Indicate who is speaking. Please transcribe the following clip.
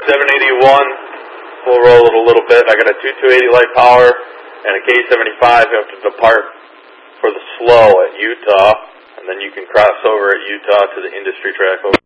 Speaker 1: 781, we'll roll it a little bit. I got a 2280 light power and a K75. You have to depart for the slow at Utah, and then you can cross over at Utah to the industry track over